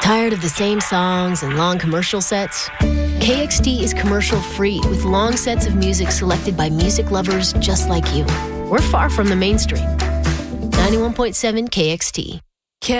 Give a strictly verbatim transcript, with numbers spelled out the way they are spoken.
Tired of the same songs and long commercial sets? K X T is commercial-free with long sets of music selected by music lovers just like you. We're far from the mainstream. ninety-one point seven K X T.